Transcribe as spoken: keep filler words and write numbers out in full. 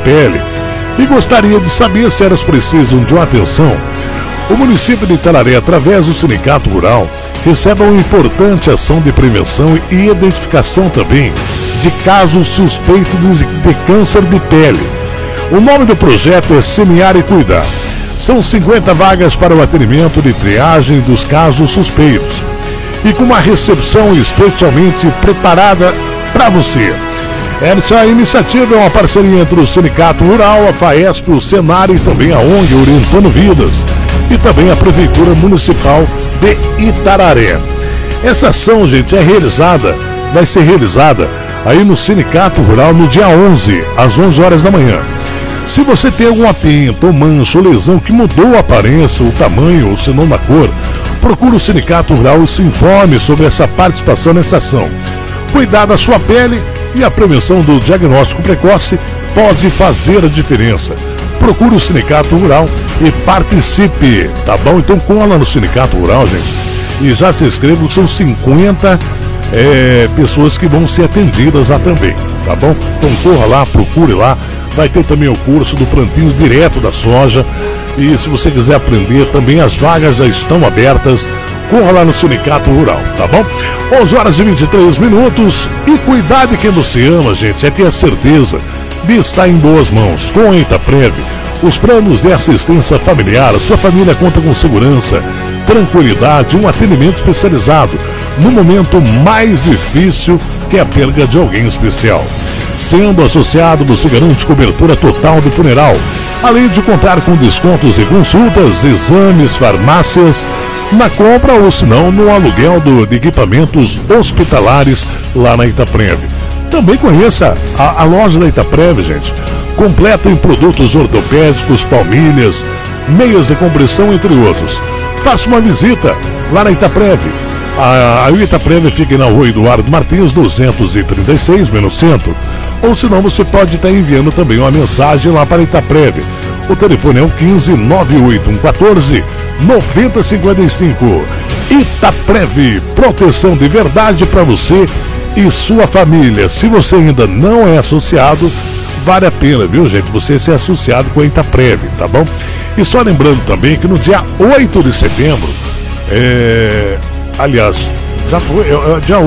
pele e gostaria de saber se elas precisam de uma atenção. O município de Itararé, através do Sindicato Rural, recebe uma importante ação de prevenção e identificação também de casos suspeitos de, de câncer de pele. O nome do projeto é Semear e Cuidar. São cinquenta vagas para o atendimento de triagem dos casos suspeitos e com uma recepção especialmente preparada para você. Essa iniciativa é uma parceria entre o Sindicato Rural, a FAESP, o Senar e também a ONG Orientando Vidas e também a Prefeitura Municipal de Itararé. Essa ação, gente, é realizada, vai ser realizada aí no Sindicato Rural no dia onze, às onze horas da manhã. Se você tem alguma pinta, ou mancha, ou lesão que mudou a aparência, o tamanho, ou se não na cor, procure o Sindicato Rural e se informe sobre essa participação nessa ação. Cuidar da sua pele e a prevenção do diagnóstico precoce pode fazer a diferença. Procure o Sindicato Rural e participe, tá bom? Então cola no Sindicato Rural, gente, e já se inscreva, são cinquenta é, pessoas que vão ser atendidas lá também, tá bom? Então corra lá, procure lá, vai ter também o curso do plantio direto da soja e se você quiser aprender também as vagas já estão abertas, corra lá no Sindicato Rural, tá bom? onze horas e vinte e três minutos e cuidar de quem você ama, gente, é ter a certeza de estar em boas mãos. Com a Itaprev, os planos de assistência familiar, a sua família conta com segurança, tranquilidade, um atendimento especializado no momento mais difícil que é a perda de alguém especial. Sendo associado, você garante cobertura total do funeral, além de contar com descontos em consultas, exames, farmácias, na compra ou se não no aluguel do, de equipamentos hospitalares lá na Itaprev. Também conheça a, a loja da Itaprev, gente, completa em produtos ortopédicos, palmilhas, meias de compressão, entre outros. Faça uma visita lá na Itaprev. A, a Itaprev fica na rua Eduardo Martins, duzentos e trinta e seis, no centro. Ou senão você pode estar enviando também uma mensagem lá para a Itaprev. O telefone é o quinze, nove oito um quatorze, noventa cinquenta e cinco. Itaprev, proteção de verdade para você e sua família. Se você ainda não é associado, vale a pena, viu, gente, você ser associado com a Itaprev, tá bom? E só lembrando também que no dia oito de setembro, é... aliás, já foi, é, é, dia